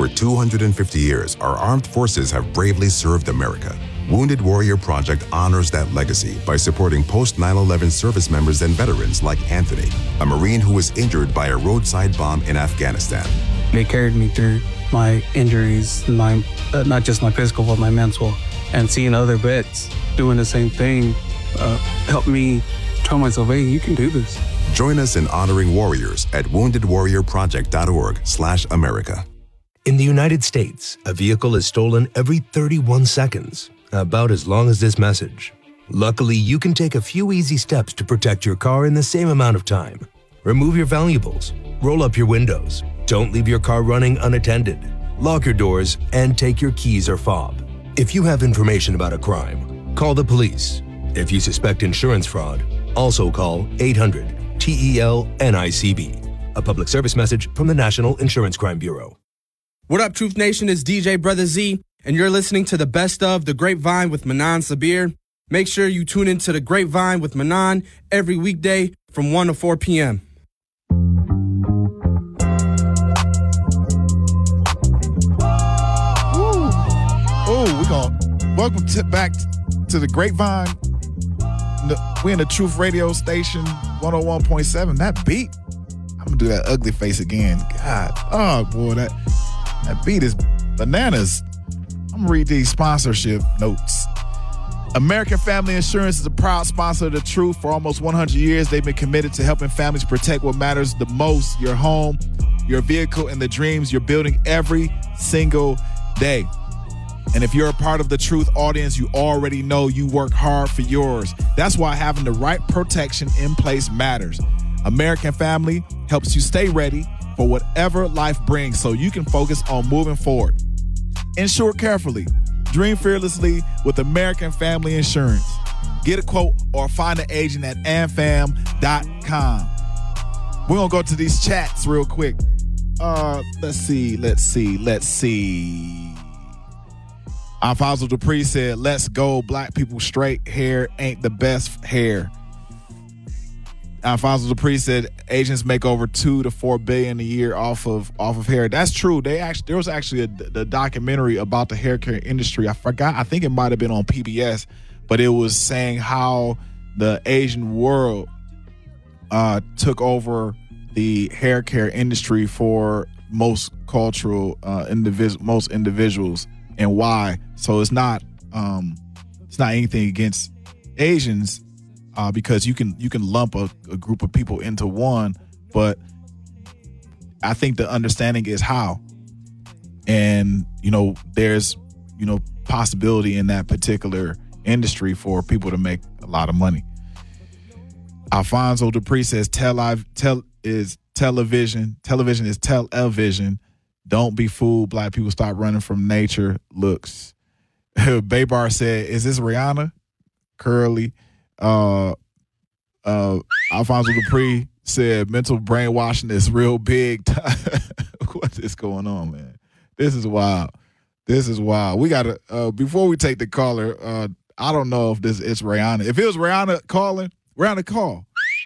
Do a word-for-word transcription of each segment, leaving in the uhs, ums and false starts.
For two hundred fifty years, our armed forces have bravely served America. Wounded Warrior Project honors that legacy by supporting post nine eleven service members and veterans like Anthony, a Marine who was injured by a roadside bomb in Afghanistan. They carried me through my injuries, my uh, not just my physical, but my mental. And seeing other vets doing the same thing uh, helped me tell myself, hey, you can do this. Join us in honoring warriors at wounded warrior project dot org slash America. In the United States, a vehicle is stolen every thirty-one seconds, about as long as this message. Luckily, you can take a few easy steps to protect your car in the same amount of time. Remove your valuables, roll up your windows, don't leave your car running unattended, lock your doors, and take your keys or fob. If you have information about a crime, call the police. If you suspect insurance fraud, also call eight hundred T E L N I C B. A public service message from the National Insurance Crime Bureau. What up, Truth Nation? It's D J Brother Z, and you're listening to the best of The Grapevine with Manan Sabir. Make sure you tune into The Grapevine with Manan every weekday from one to four p.m. Oh, we going welcome to, back to The Grapevine. We're in the Truth Radio Station one oh one point seven. That beat, I'm going to do that ugly face again. God, oh, boy, that... That beat is bananas. I'm going to read these sponsorship notes. American Family Insurance is a proud sponsor of The Truth. For almost one hundred years, they've been committed to helping families protect what matters the most, your home, your vehicle, and the dreams you're building every single day. And if you're a part of The Truth audience, you already know you work hard for yours. That's why having the right protection in place matters. American Family helps you stay ready for whatever life brings so you can focus on moving forward. Insure carefully. Dream fearlessly with American Family Insurance. Get a quote or find an agent at amfam dot com. We're going to go to these chats real quick. Uh, let's see, let's see, let's see. Alfonso Dupree said, let's go. Black people straight hair ain't the best hair. Alfonso Dupree said Asians make over two to four billion a year off of off of hair. That's true. They actually there was actually a the documentary about the hair care industry. I forgot. I think it might have been on P B S, but it was saying how the Asian world uh, took over the hair care industry for most cultural uh, individual most individuals and why. So it's not um, it's not anything against Asians. Uh, because you can you can lump a, a group of people into one, but I think the understanding is how, and you know there's you know possibility in that particular industry for people to make a lot of money. Alfonso Dupree says tel, tel is television, television is television. Don't be fooled. Black people stop running from nature looks. Baybar said, "Is this Rihanna?" Curly. Uh, uh, Alfonso Dupree said mental brainwashing is real big. What is going on, man? This is wild. This is wild. We got to, uh, before we take the caller, uh, I don't know if this is Rihanna. If it was Rihanna calling, Rihanna call.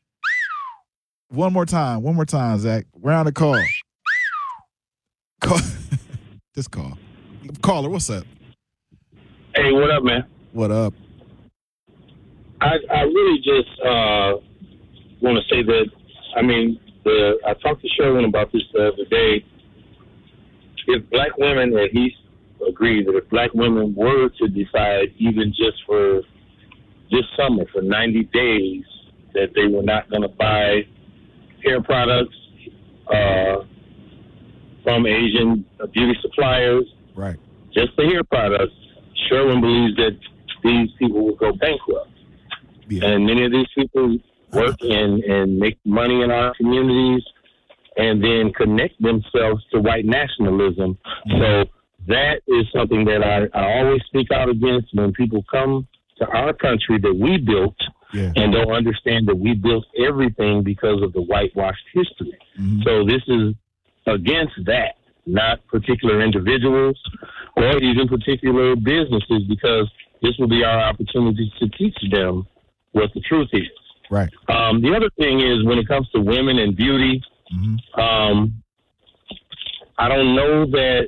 One more time. One more time, Zach. Rihanna call. Call. Just call. Caller, what's up? Hey, what up, man? What up? I, I really just uh, want to say that, I mean, the I talked to Sherwin about this the other day. If black women, and he agreed that if black women were to decide, even just for this summer, for ninety days, that they were not going to buy hair products uh, from Asian beauty suppliers, right? Just the hair products, Sherwin believes that these people will go bankrupt. Yeah. And many of these people work and, and make money in our communities and then connect themselves to white nationalism. So that is something that I, I always speak out against when people come to our country that we built yeah. and don't understand that we built everything because of the whitewashed history. Mm-hmm. So this is against that, not particular individuals or even particular businesses, because this will be our opportunity to teach them what the truth is. Right. Um, the other thing is when it comes to women and beauty, mm-hmm. um, I don't know that